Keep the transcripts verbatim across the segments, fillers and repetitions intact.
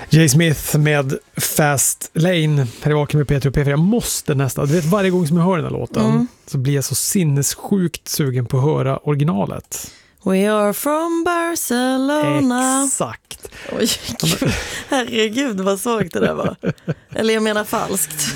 Jay Smith med Fast Lane här i Vaken med Peter och P fyra. Jag måste nästan, du vet, varje gång som jag hör den här låten mm. så blir jag så sinnessjukt sugen på att höra originalet. We are from Barcelona. Exakt. Oj, gud. Herregud vad svagt det där var. Eller jag menar falskt.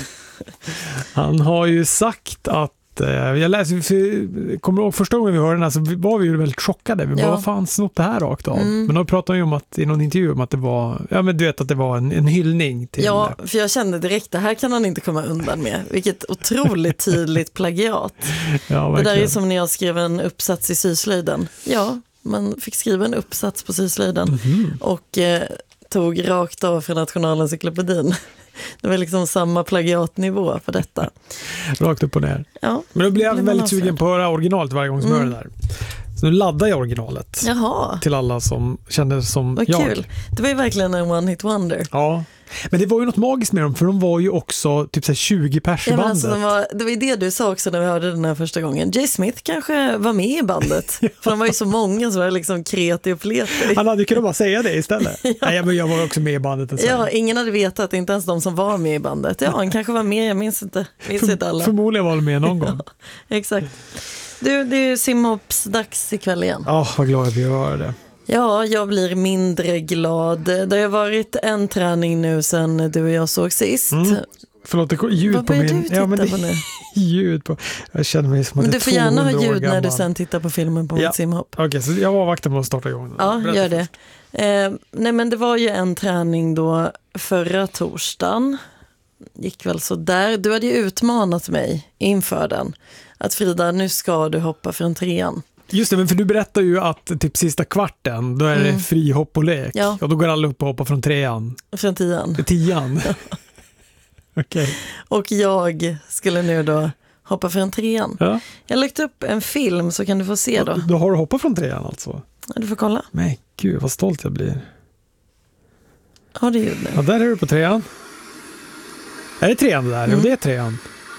Han har ju sagt att jag läste, för, kommer du ihåg första gången vi hörde den här så var vi ju väldigt chockade. Vi ja. bara, fan snott det här rakt av. Mm. Men då pratade han ju om att i någon intervju om att det var, ja men du vet att det var en, en hyllning till. Ja, för jag kände direkt, det här kan han inte komma undan med. Vilket otroligt tydligt plagiat. Ja, det där är som när jag skrev en uppsats i syslöjden. Ja, man fick skriva en uppsats på syslöjden mm-hmm. och eh, tog rakt av från Nationalencyklopedin. Det var liksom samma plagiatnivå på detta. Rakt upp och ner. Ja, men då blir jag väldigt sugen på att höra originalet varje gång som mm. hör det där. Så nu laddar jag originalet. Jaha. Till alla som kände som vad jag. Kul. Det var ju verkligen en one hit wonder. Ja. Men det var ju något magiskt med dem, för de var ju också typ så här tjugo pers i ja, bandet. Alltså, de var, det var ju det du sa också när vi hörde den här första gången. Jay Smith kanske var med i bandet. ja. För de var ju så många som var liksom kreti och pleti. Han hade ju kunnat bara säga det istället. ja. Nej, men jag var också med i bandet. Ja, ingen hade vetat, inte ens de som var med i bandet. Ja, han kanske var med, jag minns inte. Minns För, inte alla. Förmodligen var de med någon gång. ja, exakt. Du, det är ju simhopps dags ikväll igen. Ja, oh, vad glad att vi gör det. Ja, jag blir mindre glad. Det har varit en träning nu sen du och jag såg sist. Mm. Förlåt, det går ljud vad på min... Vad du ja, men det... på nu? ljud på... Jag känner mig som att men det är du får gärna ha ljud gammal. när du sen tittar på filmen på ja. mitt simhopp. Okej, okay, så jag var vakten på att starta igång. Ja, Berätta gör det. Eh, nej, men det var ju en träning då förra torsdagen. Gick väl så där. Du hade ju utmanat mig inför den. Att Frida, nu ska du hoppa från trean. Just det, men för du berättar ju att typ sista kvarten, då är det mm. fri hopp och lek. Ja. Och då går alla upp och hoppar från trean. Från tian. Tian. Ja. Okej. Okay. Och jag skulle nu då hoppa från trean. Ja. Jag har lagt upp en film så kan du få se då. Ja, då har du hoppat från trean alltså? Ja, du får kolla. Men gud, vad stolt jag blir. Ja, det gjorde det. Ja, där är du på trean. Är det trean där? Mm. Jo, det är trean.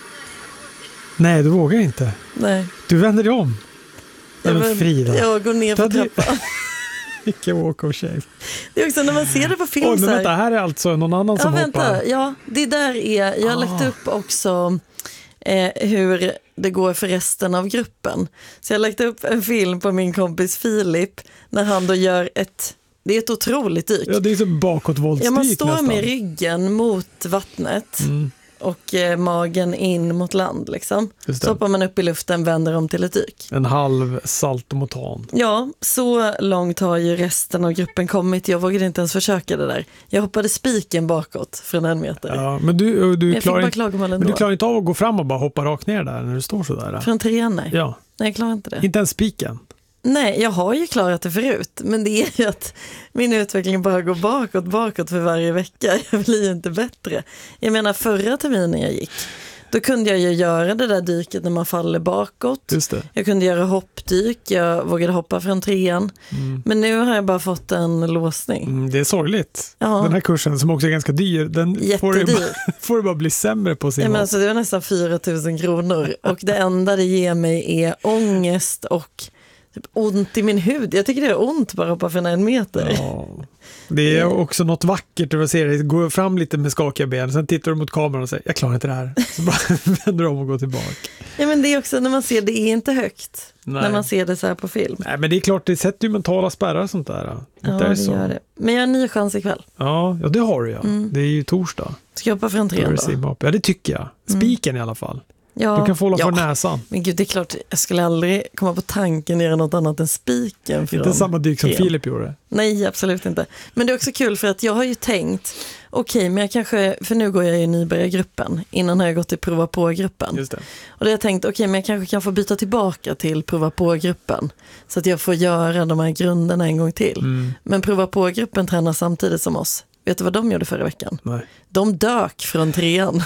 Nej, du vågar inte. Nej. Du vänder dig om. Jag, men, Frida. Jag går ner på trappan. Vilken walk of shame. Det är också när man ser det på film. Oj, men så här. vänta, här är alltså någon annan ja, som vänta. hoppar. Ja, det där är, jag har ah. lagt upp också eh, hur det går för resten av gruppen. Så jag har lagt upp en film på min kompis Filip när han då gör ett, det är ett otroligt dyk. Ja, det är så bakåtvåldsdyk ja, man står nästan. med ryggen mot vattnet. Mm. Och eh, magen in mot land liksom. Så hoppar man upp i luften, vänder om till ett dyk. En halv saltomotan. Ja, så långt har ju resten av gruppen kommit. Jag vågade inte ens försöka det där. Jag hoppade spiken bakåt från en meter. Ja, men du, du, jag klarar, inte, men du klarar inte av att gå fram och bara hoppa rakt ner där när du står så där. Från trean, nej. Ja. Nej, jag klarar inte det. Inte ens spiken. Nej, jag har ju klarat det förut. Men det är ju att min utveckling bara går bakåt, bakåt för varje vecka. Jag blir ju inte bättre. Jag menar, förra terminen jag gick, då kunde jag ju göra det där dyket när man faller bakåt. Just det. Jag kunde göra hoppdyk, jag vågade hoppa från trean. Mm. Men nu har jag bara fått en låsning. Mm, det är sorgligt. Ja. Den här kursen som också är ganska dyr, den får du, bara, får du bara bli sämre på sin ja, men alltså, det var nästan fyra tusen kronor. Och det enda det ger mig är ångest och typ ont i min hud. Jag tycker det är ont bara hoppa från en meter. Ja. Det är också något vackert att se det. Gå fram lite med skakiga ben. Sen tittar du mot kameran och säger, jag klarar inte det här. Så bara vänder du om och går tillbaka. Ja, men det är också när man ser, det är inte högt. Nej. När man ser det så här på film. Nej, men det är klart, det sätter ju mentala spärrar och sånt där. Ja, det, det så. Gör det. Men jag har en ny chans ikväll. Ja, ja det har du ja. Mm. Det är ju torsdag. Ska jag hoppa från trean då? Ja, det tycker jag. Spiken mm. i alla fall. Ja, du kan få hålla ja. för näsan. Men gud, det är klart, jag skulle aldrig komma på tanken att göra något annat än spiken. Inte samma dyk som Filip gjorde. Nej, absolut inte. Men det är också kul för att jag har ju tänkt, okej, okay, men jag kanske, för nu går jag i nybörjargruppen. Innan har jag gått i prova på-gruppen. Just det. Och då har jag tänkt, okej, okay, men jag kanske kan få byta tillbaka till prova på-gruppen. Så att jag får göra de här grunderna en gång till. Mm. Men prova på-gruppen tränar samtidigt som oss. Vet du vad de gjorde förra veckan? Nej. De dök från trean.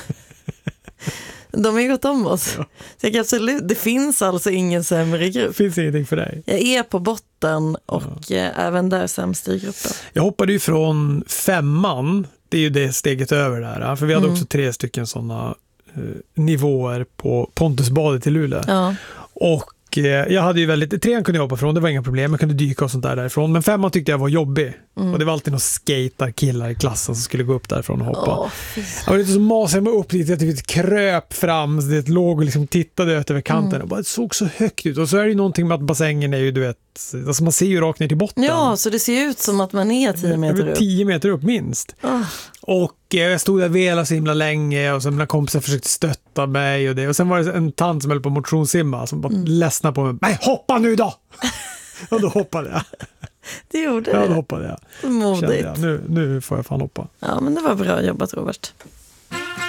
De har ju gått om oss. Ja. Så jag kan absolut, det finns alltså ingen sämre grupp. Det finns ingenting för dig. Jag är på botten och ja. även där sämst i gruppen. Jag hoppade ju från femman, det är ju det steget över där. För vi hade mm. också tre stycken sådana eh, nivåer på Pontusbadet i Luleå. Ja. Och eh, jag hade ju väldigt, trean kunde jag hoppa från, det var inga problem, jag kunde dyka och sånt där därifrån. Men femman tyckte jag var jobbig. Mm. Och det var alltid några skaterkillar i klassen som skulle gå upp därifrån och hoppa. Oh, jag var lite så masig med upp dit, jag typ kröp fram, så det låg och liksom tittade ut över kanten mm. och bara, det såg så högt ut. Och så är det ju någonting med att bassängen är ju, du vet, alltså man ser ju rakt ner till botten. Ja, så det ser ut som att man är tio meter upp. tio meter upp minst. Oh. Och jag stod där och velade så himla länge och så mina kompisar försökte stötta mig och det. Och sen var det en tant som höll på motionssimma som bara mm. ledsnade på mig. Nej, hoppa nu då! Och då hoppade jag. Det gjorde ja, det? Ja, då hoppade jag. Modigt. Jag, nu, nu får jag fan hoppa. Ja, men det var bra jobbat, Robert.